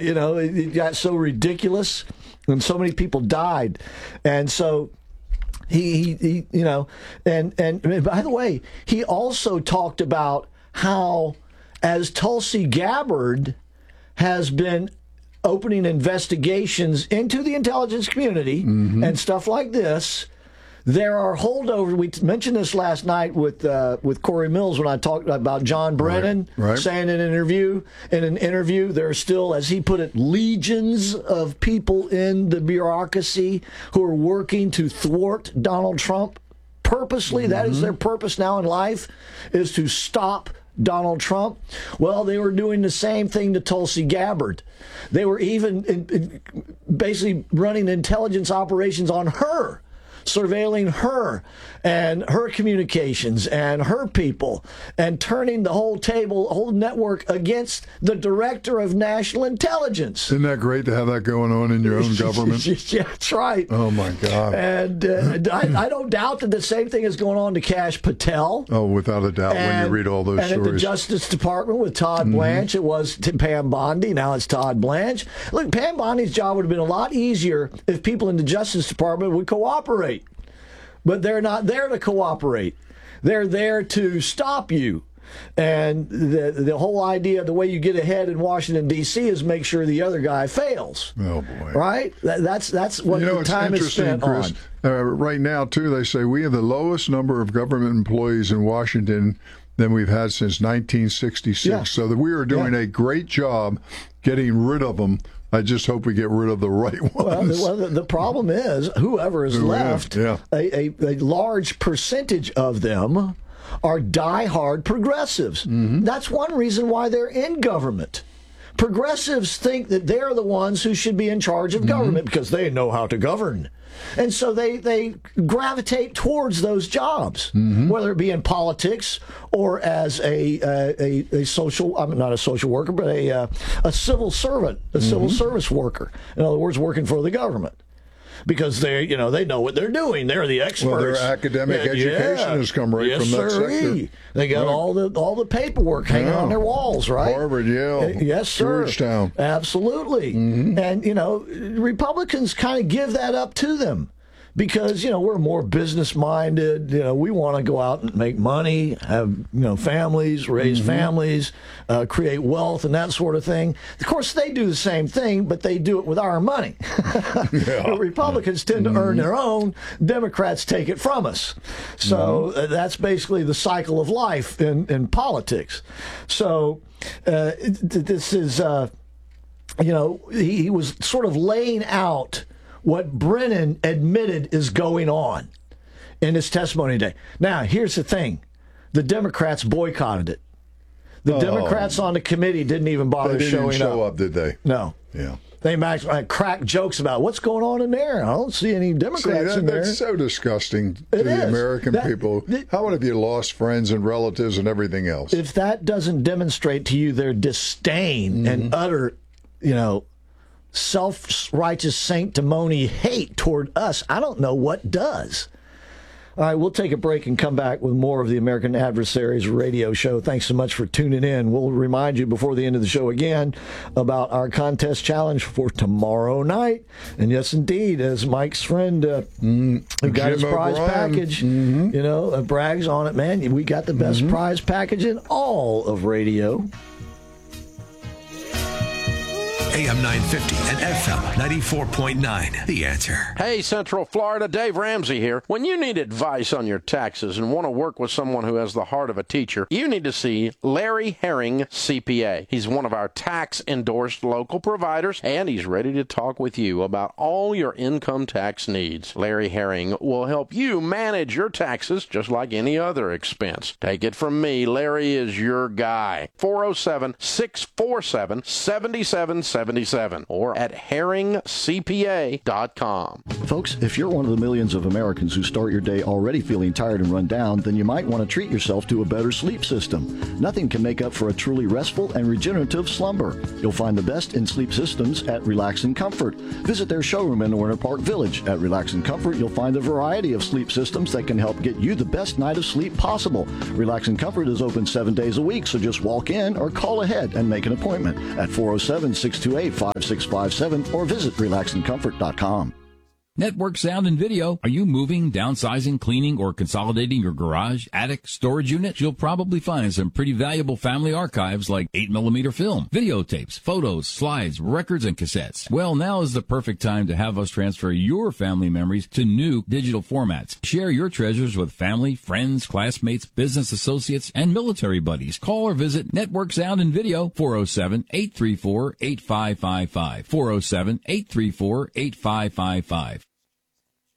it got so ridiculous, and so many people died, and so. He and by the way, he also talked about how, as Tulsi Gabbard has been opening investigations into the intelligence community and stuff like this, there are holdovers. We mentioned this last night with Corey Mills when I talked about John Brennan saying in an interview, there are still, as he put it, legions of people in the bureaucracy who are working to thwart Donald Trump purposely. That is their purpose now in life, is to stop Donald Trump. Well, they were doing the same thing to Tulsi Gabbard. They were even basically running intelligence operations on her, surveilling her and her communications and her people, and turning the whole network against the director of national intelligence. Isn't that great to have that going on in your own government? Yeah, that's right. Oh, my God. And I don't doubt that the same thing is going on to Kash Patel. Oh, without a doubt, when you read all those stories. And at the Justice Department with Todd Blanche, it was Pam Bondi, now it's Todd Blanche. Look, Pam Bondi's job would have been a lot easier if people in the Justice Department would cooperate. But they're not there to cooperate. They're there to stop you. And the whole idea, the way you get ahead in Washington, D.C. is make sure the other guy fails. Oh, boy. Right? That's what the time is spent Chris, on. Right now, too, they say we have the lowest number of government employees in Washington than we've had since 1966. Yeah. So that we are doing a great job getting rid of them. I just hope we get rid of the right ones. Well, the problem is, whoever is left, a large percentage of them are diehard progressives. That's one reason why they're in government. Progressives think that they're the ones who should be in charge of government because they know how to govern. And so they gravitate towards those jobs, whether it be in politics or as a social, I'm not a social worker, but a civil servant, a civil service worker. In other words, working for the government. Because they know what they're doing. They're the experts. Well, their academic education has come from that sector. They got all the paperwork hanging on their walls, right? Harvard, Yale, yes, sir. Georgetown. Absolutely. And Republicans kind of give that up to them. Because, we're more business-minded. We want to go out and make money, have, families, raise families, create wealth and that sort of thing. Of course, they do the same thing, but they do it with our money. Republicans tend to earn their own. Democrats take it from us. So that's basically the cycle of life in politics. So this is, he was sort of laying out what Brennan admitted is going on in his testimony today. Now, here's the thing. The Democrats boycotted it. The Democrats on the committee didn't even bother showing up. They didn't show up, did they? No. Yeah. They cracked jokes about what's going on in there. I don't see any Democrats in there. That's so disgusting to the American people. How have you lost friends and relatives and everything else? If that doesn't demonstrate to you their disdain and utter, self-righteous sanctimony hate toward us, I don't know what does. All right, we'll take a break and come back with more of the American Adversaries radio show. Thanks so much for tuning in. We'll remind you before the end of the show again about our contest challenge for tomorrow night. And yes, indeed, as Mike's friend who got his prize package, brags on it, man. We got the best prize package in all of radio. AM 950 and FM 94.9. The Answer. Hey, Central Florida, Dave Ramsey here. When you need advice on your taxes and want to work with someone who has the heart of a teacher, you need to see Larry Herring, CPA. He's one of our tax-endorsed local providers, and he's ready to talk with you about all your income tax needs. Larry Herring will help you manage your taxes just like any other expense. Take it from me, Larry is your guy. 407-647-7777 or at herringcpa.com. Folks, if you're one of the millions of Americans who start your day already feeling tired and run down, then you might want to treat yourself to a better sleep system. Nothing can make up for a truly restful and regenerative slumber. You'll find the best in sleep systems at Relax and Comfort. Visit their showroom in Winter Park Village. At Relax and Comfort, you'll find a variety of sleep systems that can help get you the best night of sleep possible. Relax and Comfort is open 7 days a week, so just walk in or call ahead and make an appointment at 407-628 828-5657 or visit relaxandcomfort.com. Network Sound and Video. Are you moving, downsizing, cleaning, or consolidating your garage, attic, storage unit? You'll probably find some pretty valuable family archives like 8mm film, videotapes, photos, slides, records, and cassettes. Well, now is the perfect time to have us transfer your family memories to new digital formats. Share your treasures with family, friends, classmates, business associates, and military buddies. Call or visit Network Sound and Video, 407-834-8555, 407-834-8555.